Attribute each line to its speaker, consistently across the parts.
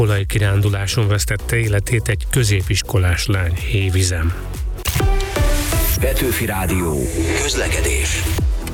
Speaker 1: Iskolai kiránduláson vesztette életét egy középiskolás lány Hévízen.
Speaker 2: Petőfi Rádió. Közlekedés.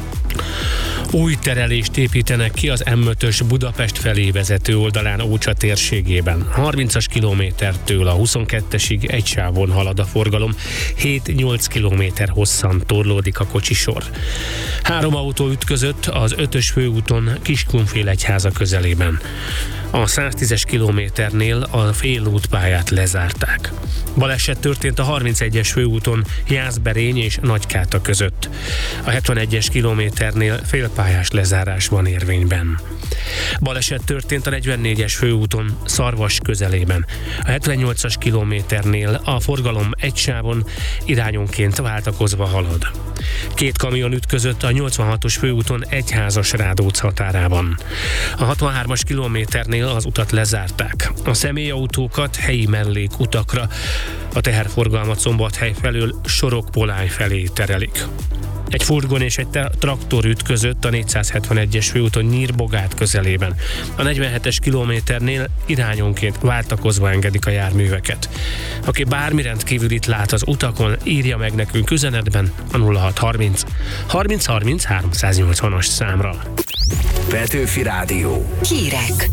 Speaker 1: Új terelést építenek ki az M5-ös Budapest felé vezető oldalán Ócsa térségében. 30-as kilométertől a 22-esig egy sávon halad a forgalom, 7-8 kilométer hosszan torlódik a kocsisor. 3 autó ütközött az 5-ös főúton Kiskunfélegyháza közelében. A 110-es kilométernél a félútpályát lezárták. Baleset történt a 31-es főúton Jászberény és Nagykáta között. A 71-es kilométernél félpályás lezárás van érvényben. Baleset történt a 44-es főúton Szarvas közelében. A 78-as kilométernél a forgalom egy sávon irányonként váltakozva halad. 2 kamion ütközött a 86-os főúton Egyházasrádóc határában. A 63-as kilométernél az utat lezárták. A személyautókat helyi mellékutakra, a teherforgalmat Szombathely felől Sorokpolány felé terelik. Egy furgon és egy traktor ütközött a 471-es főúton Nyírbogát közelében. A 47-es kilométernél irányonként váltakozva engedik a járműveket. Aki bármi rendkívülit lát az utakon, írja meg nekünk üzenetben a 0630 30 30 380-as számra.
Speaker 2: Petőfi Rádió.
Speaker 3: Hírek.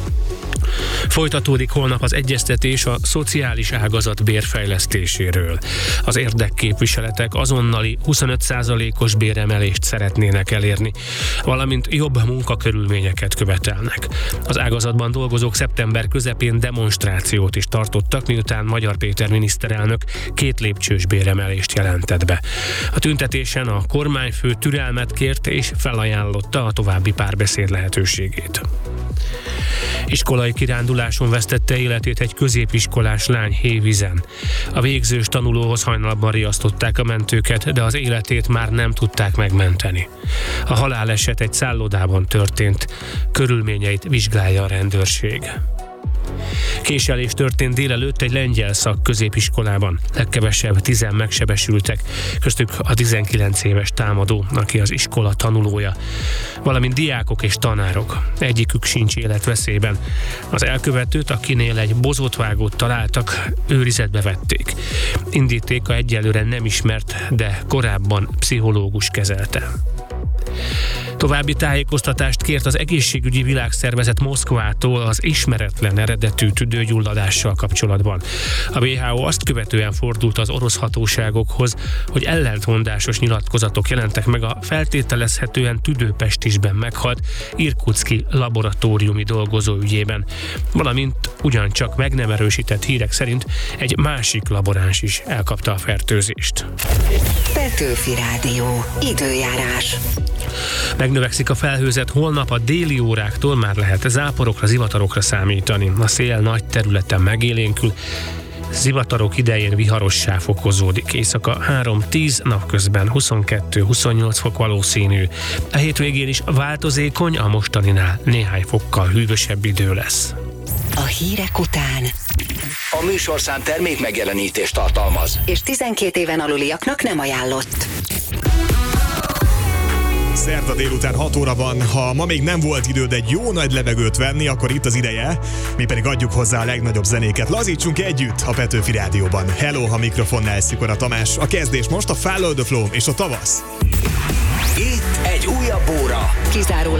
Speaker 1: Folytatódik holnap az egyeztetés a szociális ágazat bérfejlesztéséről. Az érdekképviseletek azonnali 25%-os béremelést szeretnének elérni, valamint jobb munkakörülményeket követelnek. Az ágazatban dolgozók szeptember közepén demonstrációt is tartottak, miután Magyar Péter miniszterelnök 2 lépcsős béremelést jelentett be. A tüntetésen a kormányfő türelmet kért és felajánlotta a további párbeszéd lehetőségét. Iskolai kiránduláson vesztette életét egy középiskolás lány Hévízen. A végzős tanulóhoz hajnalban riasztották a mentőket, de az életét már nem tudták megmenteni. A haláleset egy szállodában történt, körülményeit vizsgálja a rendőrség. Késelés történt délelőtt egy lengyel szak középiskolában. Legkevesebb 10 megsebesültek, köztük a 19 éves támadó, aki az iskola tanulója, valamint diákok és tanárok. Egyikük sincs életveszélyben. Az elkövetőt, akinél egy bozótvágót találtak, őrizetbe vették. Indítéka egyelőre nem ismert, de korábban pszichológus kezelte. További tájékoztatást kért az Egészségügyi Világszervezet Moszkvától az ismeretlen eredetű tüdőgyulladással kapcsolatban. A WHO azt követően fordult az orosz hatóságokhoz, hogy ellentmondásos nyilatkozatok jelentek meg a feltételezhetően tüdőpestisben meghalt irkutszki laboratóriumi dolgozó ügyében, valamint ugyancsak meg nem erősített hírek szerint egy másik laboráns is elkapta a fertőzést.
Speaker 3: Petőfi Rádió. Időjárás.
Speaker 1: Megnövekszik a felhőzet, holnap a déli óráktól már lehet záporokra, zivatarokra számítani. A szél nagy területen megélénkül, zivatarok idején viharossá fokozódik. Éjszaka 3-10, napközben 22-28 fok valószínű. A hétvégén is változékony, a mostaninál néhány fokkal hűvösebb idő lesz.
Speaker 3: A hírek után
Speaker 2: A műsorszám termék megjelenítést tartalmaz,
Speaker 3: és 12 éven aluliaknak nem ajánlott.
Speaker 4: Szerda délután 6 óra van, ha ma még nem volt időd egy jó nagy levegőt venni, akkor itt az ideje, mi pedig adjuk hozzá a legnagyobb zenéket. Lazítsunk együtt a Petőfi Rádióban. Hello, a mikrofonnál Szikora Tamás. A kezdés most a Follow the Flow és a tavasz.
Speaker 2: itt egy újabb óra.
Speaker 3: Kizárólag